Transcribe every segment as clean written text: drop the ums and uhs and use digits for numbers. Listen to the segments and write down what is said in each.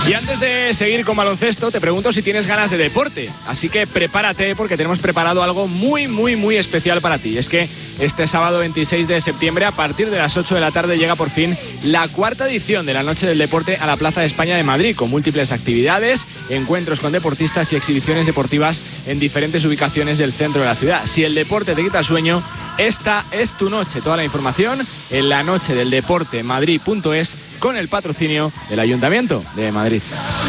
Y antes de seguir con baloncesto, te pregunto si tienes ganas de deporte. Así que prepárate porque tenemos preparado algo muy, muy, muy especial para ti. Es que este sábado 26 de septiembre, a partir de las 8 de la tarde, llega por fin la cuarta edición de la Noche del Deporte a la Plaza de España de Madrid, con múltiples actividades, encuentros con deportistas y exhibiciones deportivas en diferentes ubicaciones del centro de la ciudad. Si el deporte te quita el sueño, esta es tu noche. Toda la información en lanochedeldeportemadrid.es con el patrocinio del Ayuntamiento de Madrid.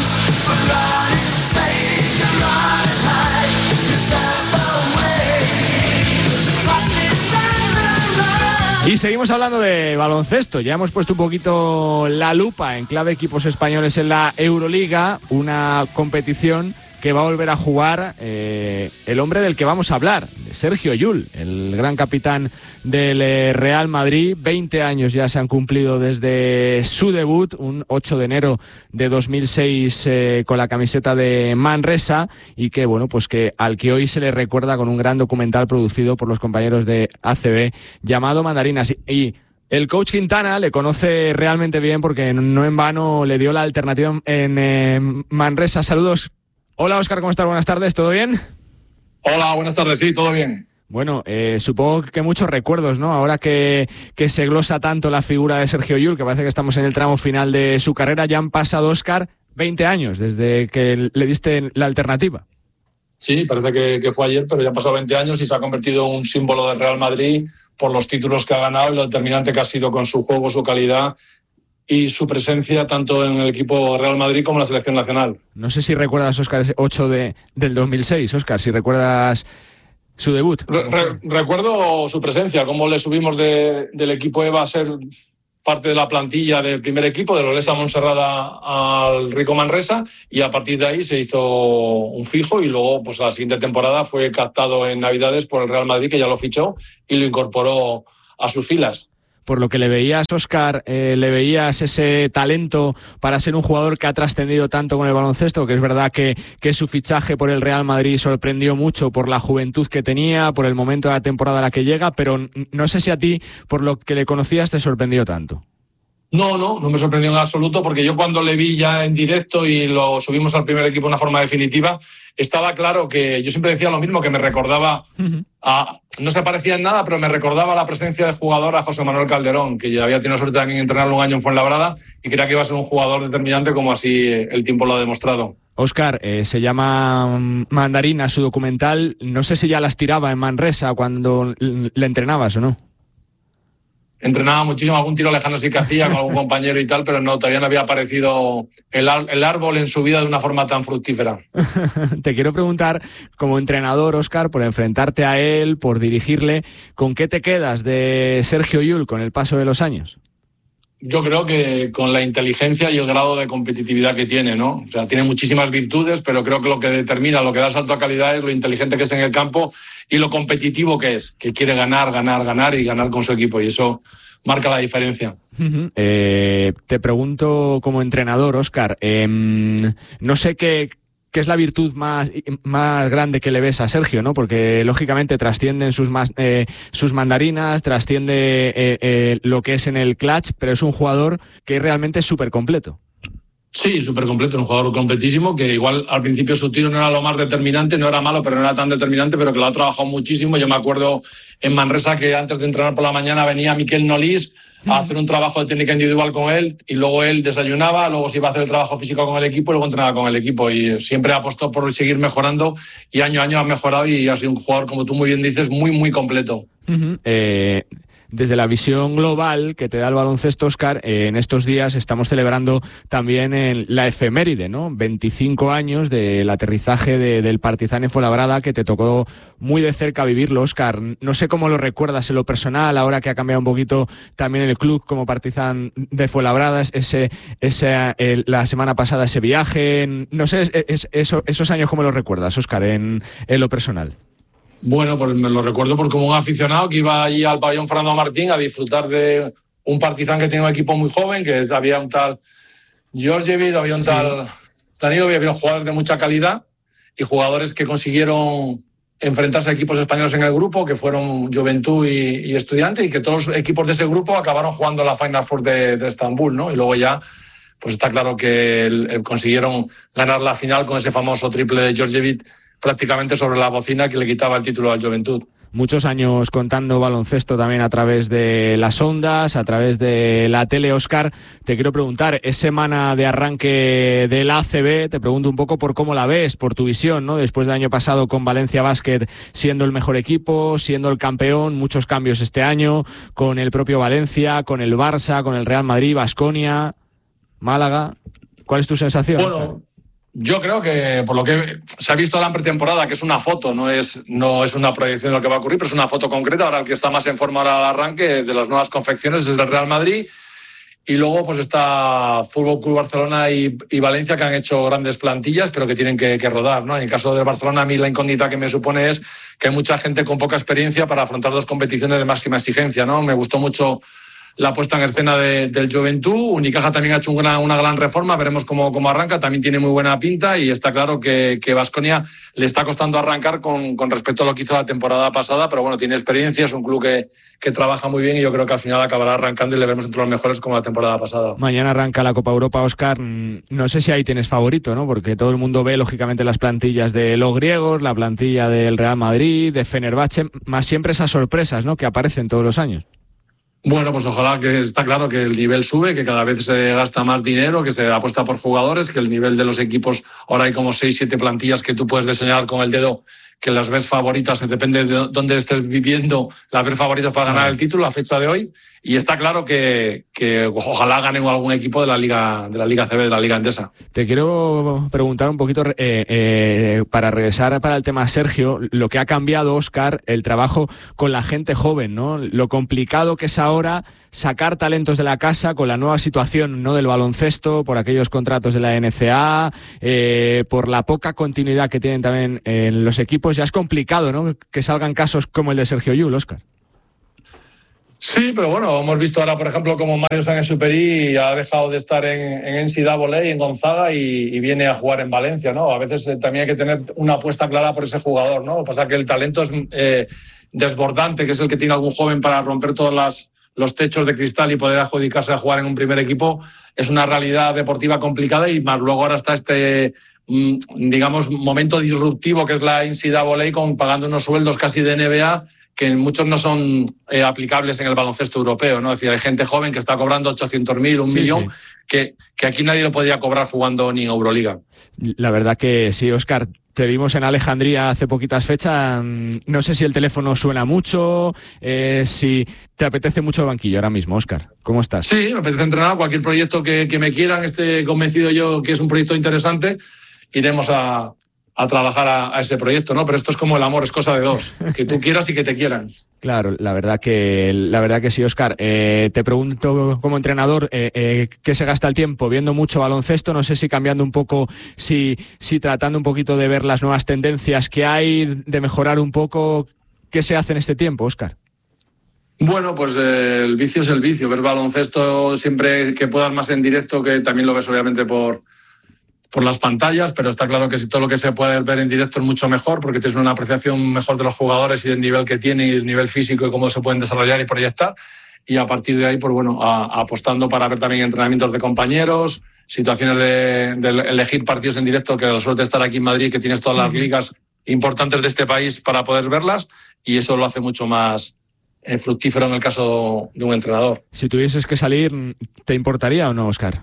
Y seguimos hablando de baloncesto. Ya hemos puesto un poquito la lupa en clave equipos españoles en la Euroliga, una competición que va a volver a jugar el hombre del que vamos a hablar, de Sergio Llull, el gran capitán del Real Madrid. 20 años ya se han cumplido desde su debut, un 8 de enero de 2006 con la camiseta de Manresa, y que bueno, pues que al que hoy se le recuerda con un gran documental producido por los compañeros de ACB llamado Mandarinas. Y el coach Quintana le conoce realmente bien porque no en vano le dio la alternativa en Manresa. Saludos. Hola, Óscar, ¿cómo estás? Buenas tardes, ¿todo bien? Hola, buenas tardes, sí, todo bien. Bueno, supongo que muchos recuerdos, ¿no? Ahora que se glosa tanto la figura de Sergio Llull, que parece que estamos en el tramo final de su carrera, ya han pasado, Óscar, 20 años desde que le diste la alternativa. Sí, parece que fue ayer, pero ya han pasado 20 años y se ha convertido en un símbolo del Real Madrid por los títulos que ha ganado y lo determinante que ha sido con su juego, su calidad y su presencia tanto en el equipo Real Madrid como en la selección nacional. No sé si recuerdas, Óscar, ese 8 del 2006, Óscar, si recuerdas su debut. Recuerdo su presencia, cómo le subimos del equipo EVA a ser parte de la plantilla del primer equipo, de Olesa Monserrada al Rico Manresa, y a partir de ahí se hizo un fijo y luego pues la siguiente temporada fue captado en Navidades por el Real Madrid, que ya lo fichó y lo incorporó a sus filas. Por lo que le veías, Óscar, le veías ese talento para ser un jugador que ha trascendido tanto con el baloncesto, que es verdad que su fichaje por el Real Madrid sorprendió mucho por la juventud que tenía, por el momento de la temporada a la que llega, pero no sé si a ti, por lo que le conocías, te sorprendió tanto. No me sorprendió en absoluto, porque yo cuando le vi ya en directo y lo subimos al primer equipo de una forma definitiva, estaba claro que yo siempre decía lo mismo, que me recordaba no se parecía en nada, pero me recordaba la presencia del jugador a José Manuel Calderón, que ya había tenido suerte también de entrenarlo un año en Fuenlabrada y creía que iba a ser un jugador determinante, como así el tiempo lo ha demostrado. Óscar, se llama Mandarina su documental. No sé si ya las tiraba en Manresa cuando le entrenabas o no. Entrenaba muchísimo, algún tiro lejano sí que hacía con algún compañero y tal, pero no, todavía no había aparecido el árbol en su vida de una forma tan fructífera. Te quiero preguntar, como entrenador, Óscar, por enfrentarte a él, por dirigirle, ¿con qué te quedas de Sergio Llull con el paso de los años? Yo creo que con la inteligencia y el grado de competitividad que tiene, ¿no? O sea, tiene muchísimas virtudes, pero creo que lo que determina, lo que da salto a calidad es lo inteligente que es en el campo y lo competitivo que es, que quiere ganar y ganar con su equipo, y eso marca la diferencia. Te pregunto como entrenador, Óscar, no sé qué es la virtud más grande que le ves a Sergio, ¿no? Porque lógicamente trascienden sus mandarinas, trasciende lo que es en el clutch, pero es un jugador que realmente es súper completo. Sí, súper completo, un jugador completísimo, que igual al principio su tiro no era lo más determinante, no era malo, pero no era tan determinante, pero que lo ha trabajado muchísimo. Yo me acuerdo en Manresa que antes de entrenar por la mañana venía Miquel Nolís a hacer un trabajo de técnica individual con él, y luego él desayunaba, luego se iba a hacer el trabajo físico con el equipo y luego entrenaba con el equipo, y siempre apostó por seguir mejorando, y año a año ha mejorado y ha sido un jugador, como tú muy bien dices, muy, muy completo. Desde la visión global que te da el baloncesto, Óscar, en estos días estamos celebrando también la efeméride, ¿no? 25 años del aterrizaje del Partizan en Fuenlabrada, que te tocó muy de cerca vivirlo, Óscar. No sé cómo lo recuerdas en lo personal, ahora que ha cambiado un poquito también el club como Partizan de Fuenlabrada, la semana pasada ese viaje. No sé, esos años, ¿cómo los recuerdas, Óscar, en lo personal? Bueno, pues me lo recuerdo pues como un aficionado que iba allí al pabellón Fernando Martín a disfrutar de un Partizan que tenía un equipo muy joven, que había un tal Georgievich, había un tal Danilo, había jugadores de mucha calidad y jugadores que consiguieron enfrentarse a equipos españoles en el grupo, que fueron Juventud y Estudiantes, y que todos los equipos de ese grupo acabaron jugando la Final Four de Estambul, ¿no? Y luego ya pues está claro que consiguieron ganar la final con ese famoso triple de Djordjevic prácticamente sobre la bocina que le quitaba el título al Joventut. Muchos años contando baloncesto también a través de las ondas, a través de la tele, Óscar. Te quiero preguntar, es semana de arranque del ACB, te pregunto un poco por cómo la ves, por tu visión, ¿no? Después del año pasado con Valencia Basket siendo el mejor equipo, siendo el campeón, muchos cambios este año, con el propio Valencia, con el Barça, con el Real Madrid, Baskonia, Málaga. ¿Cuál es tu sensación, Bueno, Óscar? yo creo que por lo que se ha visto la pretemporada, que es una foto, no es una proyección de lo que va a ocurrir, pero es una foto concreta. Ahora el que está más en forma ahora al arranque de las nuevas confecciones es el Real Madrid. Y luego pues está Fútbol Club Barcelona y Valencia, que han hecho grandes plantillas, pero que tienen que rodar, ¿no? En el caso del Barcelona, a mí la incógnita que me supone es que hay mucha gente con poca experiencia para afrontar dos competiciones de máxima exigencia, ¿no? Me gustó mucho la puesta en escena del Joventut. Unicaja también ha hecho una gran reforma, veremos cómo arranca, también tiene muy buena pinta y está claro que Baskonia le está costando arrancar con respecto a lo que hizo la temporada pasada, pero bueno, tiene experiencia, es un club que trabaja muy bien y yo creo que al final acabará arrancando y le veremos entre los mejores como la temporada pasada. Mañana arranca la Copa Europa, Óscar. No sé si ahí tienes favorito, ¿no? Porque todo el mundo ve, lógicamente, las plantillas de los griegos, la plantilla del Real Madrid, de Fenerbahce, más siempre esas sorpresas, ¿no?, que aparecen todos los años. Bueno, pues ojalá, que está claro que el nivel sube, que cada vez se gasta más dinero, que se apuesta por jugadores, que el nivel de los equipos, ahora hay como 6-7 plantillas que tú puedes diseñar con el dedo, que las ves favoritas, depende de dónde estés viviendo, las ves favoritas para ganar el título a fecha de hoy. Y está claro que ojalá gane algún equipo de la Liga CB, de la Liga Endesa. Te quiero preguntar un poquito, para regresar para el tema Sergio, lo que ha cambiado, Óscar, el trabajo con la gente joven, ¿no? Lo complicado que es ahora sacar talentos de la casa con la nueva situación, ¿no?, del baloncesto, por aquellos contratos de la NCAA, por la poca continuidad que tienen también en los equipos. Ya es complicado, ¿no?, que salgan casos como el de Sergio Llull, Óscar. Sí, pero bueno, hemos visto ahora, por ejemplo, como Mario Sáenz-Exupéry ha dejado de estar en NCAA, en Gonzaga, y viene a jugar en Valencia, ¿no? A veces también hay que tener una apuesta clara por ese jugador, ¿no? Lo que pasa es que el talento es desbordante, que es el que tiene algún joven para romper todos los techos de cristal y poder adjudicarse a jugar en un primer equipo. Es una realidad deportiva complicada y más luego ahora está digamos, momento disruptivo que es la NCAA, pagando unos sueldos casi de NBA que muchos no son aplicables en el baloncesto europeo, ¿no? Es decir, hay gente joven que está cobrando 800.000, un millón, que aquí nadie lo podría cobrar jugando ni en Euroliga. La verdad que sí, Óscar. Te vimos en Alejandría hace poquitas fechas. No sé si el teléfono suena mucho, si te apetece mucho el banquillo ahora mismo, Óscar. ¿Cómo estás? Sí, me apetece entrenar. Cualquier proyecto que me quieran, esté convencido yo que es un proyecto interesante, iremos a trabajar a ese proyecto, ¿no? Pero esto es como el amor, es cosa de dos, que tú quieras y que te quieran. Claro, la verdad que sí, Óscar. Te pregunto como entrenador, ¿qué se gasta el tiempo? Viendo mucho baloncesto, no sé si cambiando un poco, si tratando un poquito de ver las nuevas tendencias que hay, de mejorar un poco. ¿Qué se hace en este tiempo, Óscar? Bueno, pues el vicio es el vicio. Ver baloncesto siempre que puedas más en directo, que también lo ves obviamente por las pantallas, pero está claro que si todo lo que se puede ver en directo es mucho mejor, porque tienes una apreciación mejor de los jugadores y del nivel que tienen y el nivel físico y cómo se pueden desarrollar y proyectar. Y a partir de ahí, pues bueno, apostando para ver también entrenamientos de compañeros, situaciones de elegir partidos en directo, que la suerte de estar aquí en Madrid, que tienes todas las ligas importantes de este país para poder verlas, y eso lo hace mucho más fructífero en el caso de un entrenador. Si tuvieses que salir, ¿te importaría o no, Óscar?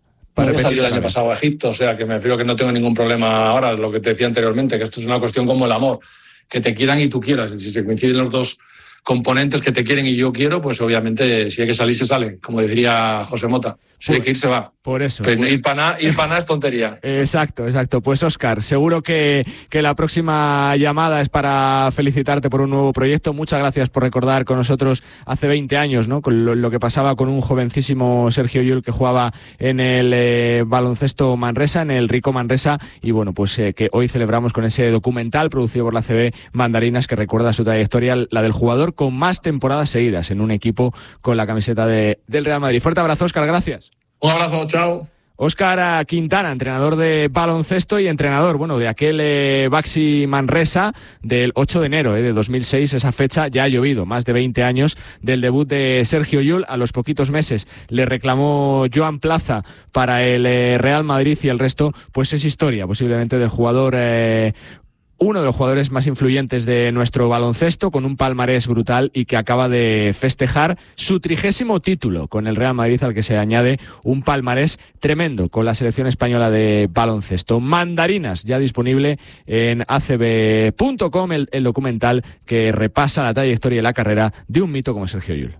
Yo salí el año pasado a Egipto, o sea que me refiero que no tengo ningún problema ahora, lo que te decía anteriormente, que esto es una cuestión como el amor, que te quieran y tú quieras. Si se coinciden los dos componentes, que te quieren y yo quiero, pues obviamente si hay que salir se sale, como diría José Mota. Si hay que ir se va. Por eso. Pero ir para nada es tontería. Exacto. Pues Óscar, seguro que la próxima llamada es para felicitarte por un nuevo proyecto. Muchas gracias por recordar con nosotros hace 20 años, ¿no?, con lo que pasaba con un jovencísimo Sergio Llull que jugaba en el baloncesto Manresa, en el Rico Manresa, y bueno, pues que hoy celebramos con ese documental producido por la CB Mandarinas, que recuerda su trayectoria, la del jugador con más temporadas seguidas en un equipo con la camiseta del Real Madrid. Fuerte abrazo, Óscar, gracias. Un abrazo, chao. Óscar Quintana, entrenador de baloncesto y entrenador, de aquel Baxi Manresa del 8 de enero de 2006. Esa fecha ya ha llovido, más de 20 años del debut de Sergio Llull. A los poquitos meses le reclamó Joan Plaza para el Real Madrid y el resto, pues es historia, posiblemente del jugador... uno de los jugadores más influyentes de nuestro baloncesto, con un palmarés brutal y que acaba de festejar su 30º título con el Real Madrid, al que se añade un palmarés tremendo con la selección española de baloncesto. Mandarinas, ya disponible en acb.com, el documental que repasa la trayectoria y la carrera de un mito como Sergio Llull.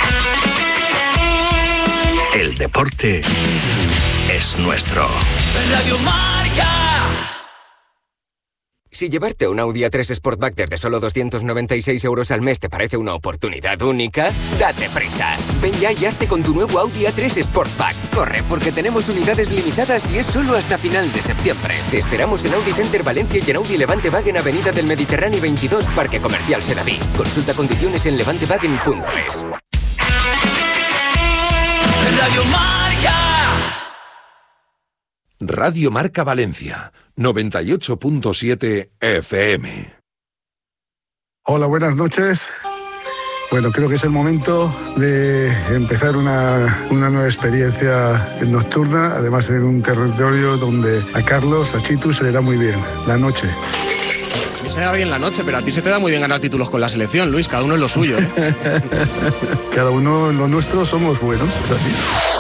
El deporte es nuestro. Radio Marca. Si llevarte un Audi A3 Sportback desde solo 296 euros al mes te parece una oportunidad única, date prisa. Ven ya y hazte con tu nuevo Audi A3 Sportback. Corre, porque tenemos unidades limitadas y es solo hasta final de septiembre. Te esperamos en Audi Center Valencia y en Audi Levante Wagen, Avenida del Mediterráneo 22, Parque Comercial Sedaví. Consulta condiciones en levantewagen.es. Radio Marca. Radio Marca Valencia, 98.7 FM. Hola, buenas noches. Bueno, creo que es el momento de empezar una nueva experiencia nocturna, además en un territorio donde a Carlos, a Chitu, se le da muy bien, la noche. A mí se me da bien la noche, pero a ti se te da muy bien ganar títulos con la selección, Luis, cada uno en lo suyo, ¿eh? Cada uno en lo nuestro somos buenos, es así.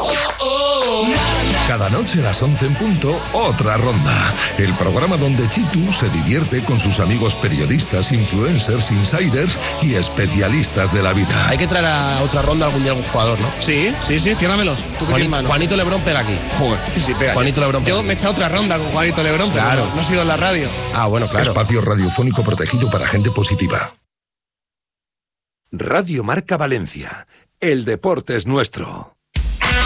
Cada noche a las 11 en punto, otra ronda. El programa donde Chitu se divierte con sus amigos periodistas, influencers, insiders y especialistas de la vida. Hay que traer a otra ronda algún día algún jugador, ¿no? Sí, ciérramelos. Juanito Lebrón pega aquí. Joder, sí, pega. Juanito Lebrón pega. Yo me he echado otra ronda con Juanito Lebrón, claro. Pero no he sido en la radio. Ah, bueno, claro. Espacio radiofónico protegido para gente positiva. Radio Marca Valencia. El deporte es nuestro.